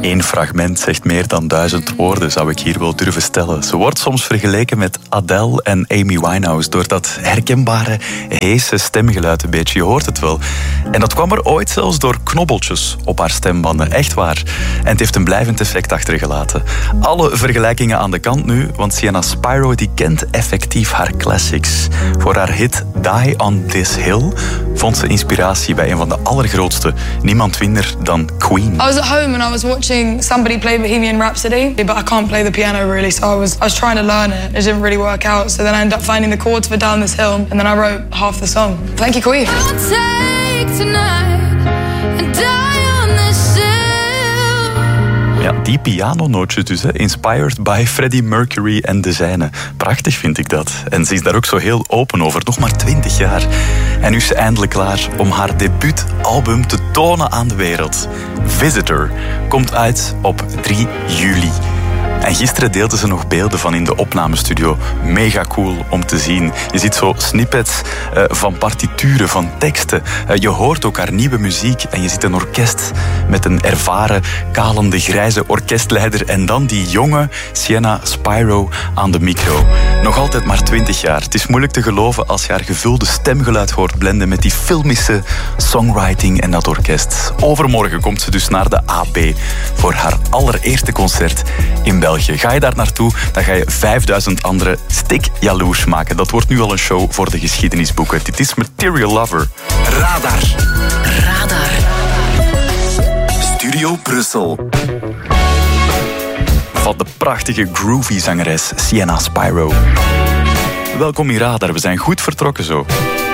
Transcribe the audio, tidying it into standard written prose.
Eén fragment zegt meer dan 1000 woorden, zou ik hier wel durven stellen. Ze wordt soms vergeleken met Adele en Amy Winehouse door dat herkenbare, heese stemgeluid een beetje. Je hoort het wel. En dat kwam er ooit zelfs door knobbeltjes op haar stembanden. Echt waar. En het heeft een blijvend effect achtergelaten. Alle vergelijkingen aan de kant nu, want Sienna Spyro die kent effectief haar classics. Voor haar hit Die on This Hill vond ze inspiratie bij een van de allergrootste, niemand minder dan Queen. I was at home and I was watching somebody play Bohemian Rhapsody, but I can't play the piano really, so I was trying to learn it. It didn't really work out, so then I ended up finding the chords for Down This Hill, and then I wrote half the song. Thank you, Queen. I'll take tonight and die on this hill. Ja, die pianonootjes dus, inspired by Freddie Mercury en de zijne. Prachtig vind ik dat. En ze is daar ook zo heel open over, nog maar 20 jaar. En nu is ze eindelijk klaar om haar debuutalbum te tonen aan de wereld. Visitor komt uit op 3 juli. En gisteren deelden ze nog beelden van in de opnamestudio. Mega cool om te zien. Je ziet zo snippets van partituren, van teksten. Je hoort ook haar nieuwe muziek en je ziet een orkest met een ervaren, kalende, grijze orkestleider en dan die jonge Sienna Spyro aan de micro. Nog altijd maar 20 jaar. Het is moeilijk te geloven als je haar gevulde stemgeluid hoort blenden met die filmische songwriting en dat orkest. Overmorgen komt ze dus naar de AB voor haar allereerste concert in België. Ga je daar naartoe, dan ga je 5000 anderen stik jaloers maken. Dat wordt nu al een show voor de geschiedenisboeken. Dit is Material Lover. Radar. Radar. Studio Brussel. Van de prachtige groovy zangeres Sienna Spyro. Welkom in Radar, we zijn goed vertrokken zo.